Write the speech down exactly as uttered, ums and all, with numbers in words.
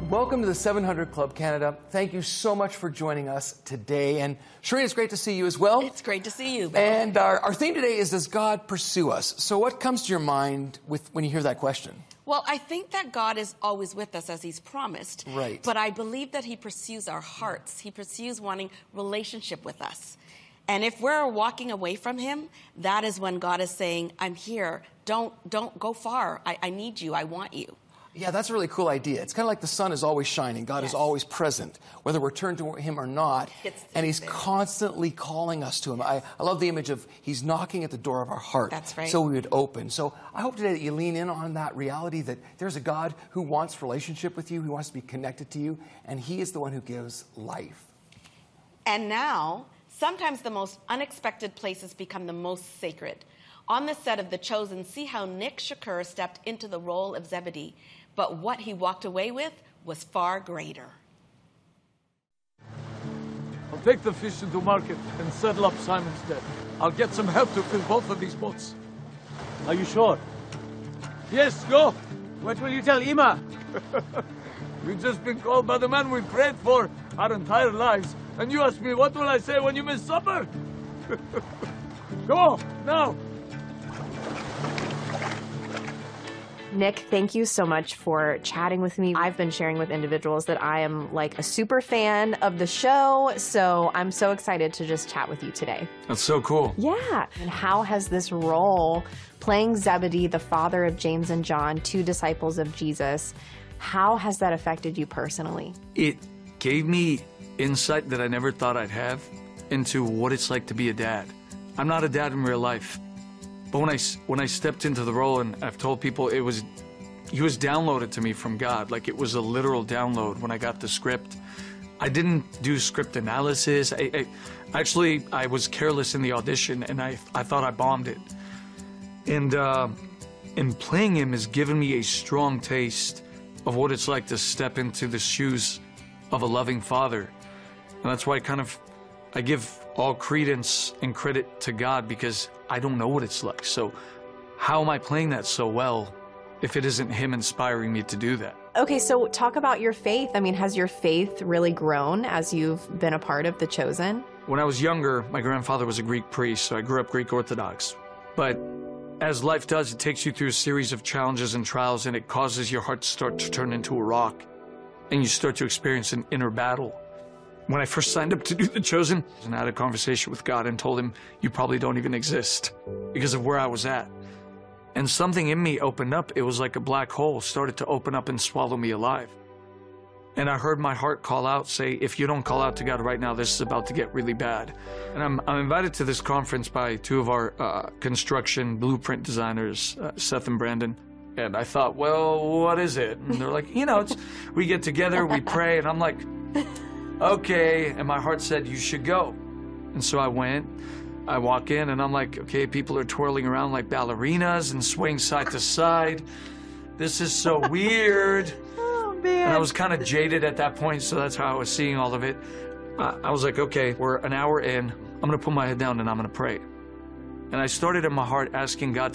Welcome to the seven hundred Club Canada. Thank you so much for joining us today. And Shereen, it's great to see you as well. It's great to see you, Bill. And our, our theme today is, does God pursue us? So what comes to your mind with, when you hear that question? Well, I think that God is always with us as he's promised. Right. But I believe that he pursues our hearts. He pursues wanting relationship with us. And if we're walking away from him, that is when God is saying, I'm here. Don't, don't go far. I, I need you. I want you. Yeah, that's a really cool idea. It's kind of like the sun is always shining. God Yes. is always present, whether we're turned to him or not. And he's constantly calling us to him. I, I love the image of he's knocking at the door of our heart. That's right. So we would open. So I hope today that you lean in on that reality that there's a God who wants relationship with you, who wants to be connected to you, and he is the one who gives life. And now, sometimes the most unexpected places become the most sacred. On the set of The Chosen, see how Nick Shakur stepped into the role of Zebedee, but what he walked away with was far greater. I'll take the fish into market and settle up Simon's debt. I'll get some help to fill both of these boats. Are you sure? Yes, go. What will you tell Ima? We've just been called by the man we prayed for our entire lives. And you ask me, what will I say when you miss supper? Go, now. Nick, thank you so much for chatting with me. I've been sharing with individuals that I am like a super fan of the show, so I'm so excited to just chat with you today. That's so cool. Yeah. And how has this role, playing Zebedee, the father of James and John, two disciples of Jesus, how has that affected you personally? It gave me insight that I never thought I'd have into what it's like to be a dad. I'm not a dad in real life. But when I, when I stepped into the role, and I've told people, it was, he was downloaded to me from God. Like, it was a literal download when I got the script. I didn't do script analysis. I, I, actually, I was careless in the audition, and I, I thought I bombed it. And, uh, and playing him has given me a strong taste of what it's like to step into the shoes of a loving father. And that's why I kind of, I give all credence and credit to God, because I don't know what it's like. So how am I playing that so well if it isn't him inspiring me to do that? Okay, so talk about your faith. I mean, has your faith really grown as you've been a part of The Chosen? When I was younger, my grandfather was a Greek priest, so I grew up Greek Orthodox. But as life does, it takes you through a series of challenges and trials, and it causes your heart to start to turn into a rock, and you start to experience an inner battle. When I first signed up to do The Chosen, and I had a conversation with God and told him, you probably don't even exist, because of where I was at. And something in me opened up. It was like a black hole started to open up and swallow me alive. And I heard my heart call out, say, if you don't call out to God right now, this is about to get really bad. And I'm, I'm invited to this conference by two of our uh, construction blueprint designers, uh, Seth and Brandon. And I thought, well, what is it? And they're like, you know, it's, we get together, we pray, and I'm like, okay. And my heart said, you should go. And so I went. I walk in, and I'm like, okay, people are twirling around like ballerinas and swaying side to side. This is so weird. Oh, man. And I was kind of jaded at that point, so that's how I was seeing all of it. I, I was like, okay, we're an hour in. I'm going to put my head down, and I'm going to pray. And I started in my heart asking God